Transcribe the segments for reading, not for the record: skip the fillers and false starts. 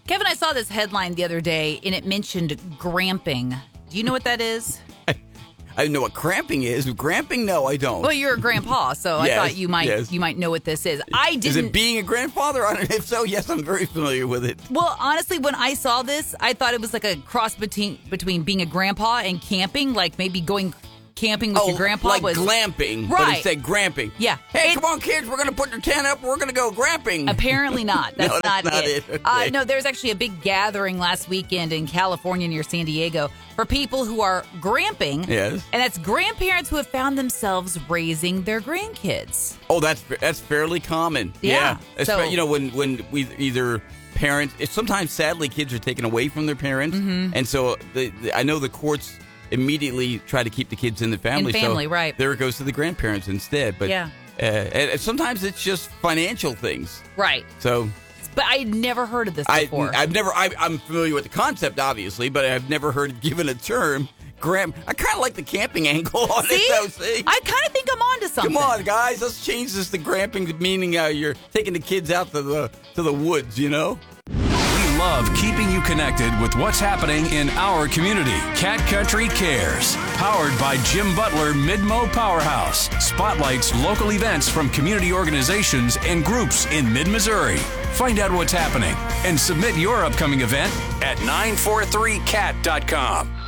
Kevin, I saw this headline the other day, and it mentioned gramping. Do you know what that is? I know what cramping is. Gramping? No, I don't. Well, you're a grandpa, so Yes, I thought you might know what this is. I didn't. Is it being a grandfather? If so, yes, I'm very familiar with it. Well, honestly, when I saw this, I thought it was like a cross between being a grandpa and camping, like maybe going camping with your grandpa. Like was glamping, right. but instead gramping. Yeah. Hey, come on, kids, we're going to put your tent up. We're going to go gramping. Apparently not. That's No, that's not it. Okay. No, there's actually a big gathering last weekend in California near San Diego for people who are gramping. Yes. And that's grandparents who have found themselves raising their grandkids. Oh, that's fairly common. Yeah. So, when we either parents, sometimes sadly kids are taken away from their parents, and so I know the courts immediately try to keep the kids in the family. So right. There it goes to the grandparents instead. But yeah. And sometimes it's just financial things. Right. So. But I'd never heard of this before. I'm familiar with the concept, obviously, but I've never heard it given a term. I kind of like the camping angle on it, though. See? I kind of think I'm onto something. Come on, guys. Let's change this to gramping, meaning you're taking the kids out to the woods, We love keeping you connected with what's happening in our community. Cat Country Cares, powered by Jim Butler Mid-Mo Powerhouse, spotlights local events from community organizations and groups in mid-Missouri. Find out what's happening and submit your upcoming event at 943cat.com.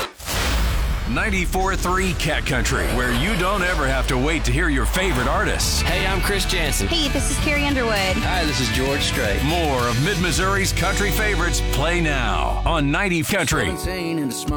94.3 Cat Country, where you don't ever have to wait to hear your favorite artists. Hey, I'm Chris Jansen. Hey, this is Carrie Underwood. Hi, this is George Strait. More of Mid-Missouri's country favorites play now on 90 Country.